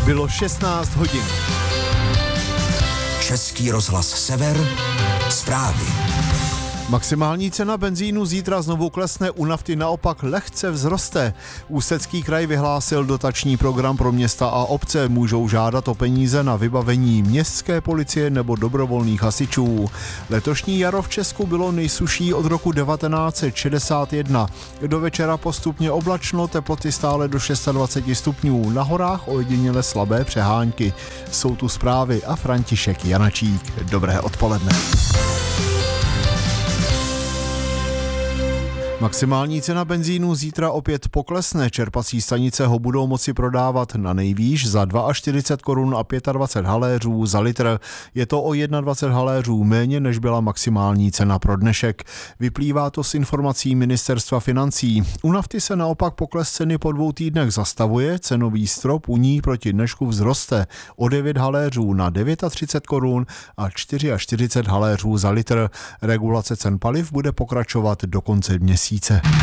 Bylo 16 hodin. Český rozhlas Sever, zprávy. Maximální cena benzínu zítra znovu klesne, u nafty naopak lehce vzroste. Ústecký kraj vyhlásil dotační program pro města a obce. Můžou žádat o peníze na vybavení městské policie nebo dobrovolných hasičů. Letošní jaro v Česku bylo nejsušší od roku 1961. Do večera postupně oblačno, teploty stále do 26 stupňů. Na horách ojediněle slabé přehánky. Jsou tu zprávy a František Janačík. Dobré odpoledne. Maximální cena benzínu zítra opět poklesne. Čerpací stanice ho budou moci prodávat na nejvýš za 42 korun a 25 haléřů za litr. Je to o 21 haléřů méně, než byla maximální cena pro dnešek. Vyplývá to z informací Ministerstva financí. U nafty se naopak pokles ceny po 2 týdnech zastavuje. Cenový strop u ní proti dnešku vzroste o 9 haléřů na 39 korun a 44 haléřů za litr. Regulace cen paliv bude pokračovat do konce měsíce.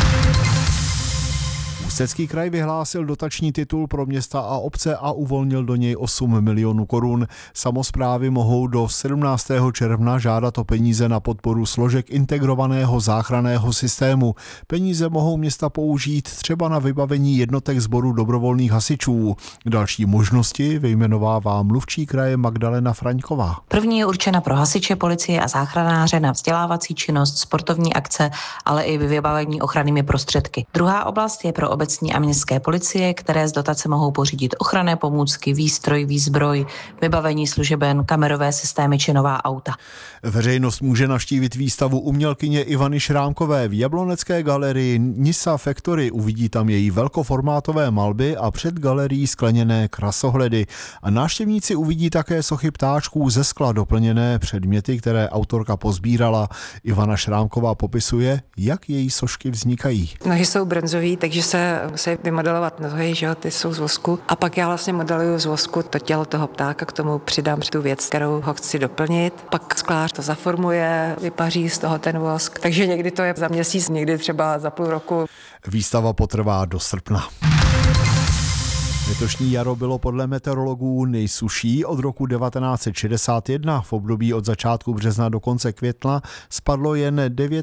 Ústecký kraj vyhlásil dotační titul pro města a obce a uvolnil do něj 8 milionů korun. Samosprávy mohou do 17. června žádat o peníze na podporu složek integrovaného záchranného systému. Peníze mohou města použít třeba na vybavení jednotek sboru dobrovolných hasičů. Další možnosti vyjmenovává mluvčí kraje Magdalena Fraňková. První je určena pro hasiče, policie a záchranáře na vzdělávací činnost, sportovní akce, ale i vybavení ochrannými prostředky. Druhá oblast je pro obecní a městské policie, které z dotace mohou pořídit ochranné pomůcky, výstroj, výzbroj, vybavení služeben, kamerové systémy či nová auta. Veřejnost může navštívit výstavu umělkyně Ivany Šrámkové v Jablonecké galerii Nisa Factory. Uvidí tam její velkoformátové malby a před galerií skleněné krasohledy. A návštěvníci uvidí také sochy ptáčků ze skla, doplněné předměty, které autorka pozbírala. Ivana Šrámková popisuje, jak její sošky vznikají. Nohy jsou bronzový, takže se musí vymodelovat nohy, že jo, ty jsou z vosku. A pak já vlastně modeluju z vosku to tělo toho ptáka, k tomu přidám tu věc, kterou ho chci doplnit. Pak sklář to zaformuje, vypaří z toho ten vosk. Takže někdy to je za měsíc, někdy třeba za půl roku. Výstava potrvá do srpna. Letošní jaro bylo podle meteorologů nejsušší od roku 1961. V období od začátku března do konce května spadlo jen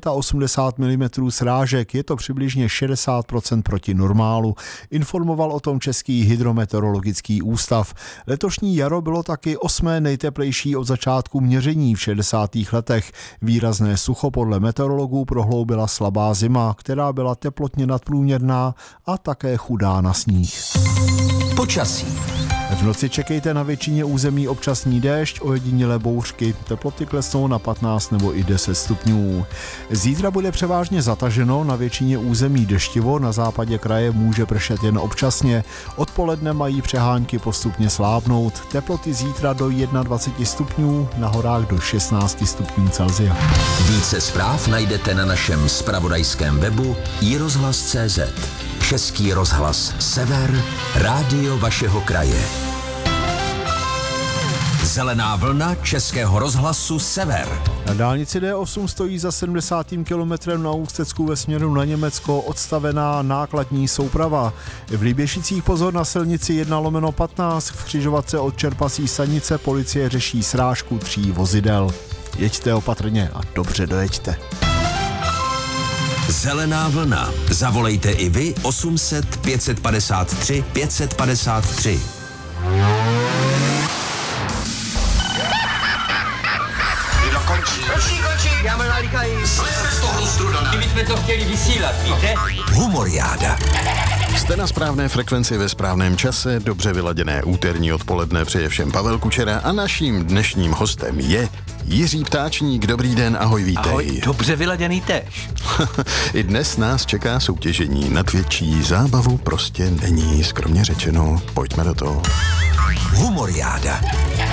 89 mm srážek. Je to přibližně 60% proti normálu. Informoval o tom Český hydrometeorologický ústav. Letošní jaro bylo taky 8. nejteplejší od začátku měření v 60. letech. Výrazné sucho podle meteorologů prohloubila slabá zima, která byla teplotně nadprůměrná a také chudá na sníh. Počasí. V noci čekejte na většině území občasný déšť, ojedinělé bouřky. Teploty klesnou na 15 nebo i 10 stupňů. Zítra bude převážně zataženo, na většině území deštivo, na západě kraje může pršet jen občasně. Odpoledne mají přehánky postupně slábnout. Teploty zítra do 21 stupňů, na horách do 16 stupňů Celsia. Více zpráv najdete na našem zpravodajském webu iRozhlas.cz. Český rozhlas Sever, rádio vašeho kraje. Zelená vlna Českého rozhlasu Sever. Na dálnici D8 stojí za 70. kilometrem na Ústecku ve směru na Německo odstavená nákladní souprava. V Líběšicích pozor na silnici 1/15 v křižovatce od čerpací stanice policie řeší srážku 3 vozidel. Jeďte opatrně a dobře dojeďte. Zelená vlna. Zavolejte i vy 800 553 553. Končí, já mám nalíkají. Slezte z toho strudané. Kdybychom to chtěli vysílat, víte? Humoriáda. Jste na správné frekvenci ve správném čase, dobře vyladěné úterní odpoledne přeje všem Pavel Kučera a naším dnešním hostem je Jiří Ptáčník. Dobrý den, ahoj, vítej. Ahoj, dobře vyladěný též. I dnes nás čeká soutěžení, nad větší zábavu prostě není, skromně řečeno. Pojďme do toho. Humoriáda.